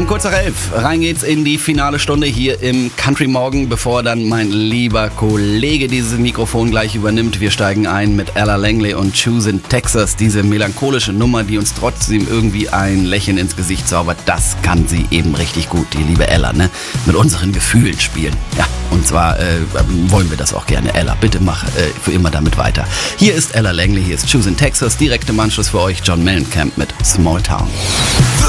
kurz nach 11. Rein geht's in die finale Stunde hier im Country Morgen, bevor dann mein lieber Kollege dieses Mikrofon gleich übernimmt. Wir steigen ein mit Ella Langley und Choosin' Texas. Diese melancholische Nummer, die uns trotzdem irgendwie ein Lächeln ins Gesicht zaubert, das kann sie eben richtig gut, die liebe Ella, ne? Mit unseren Gefühlen spielen. Ja, und zwar wollen wir das auch gerne. Ella, bitte mach für immer damit weiter. Hier ist Ella Langley, hier ist Choosin' Texas. Direkt im Anschluss für euch John Mellencamp mit Small Town.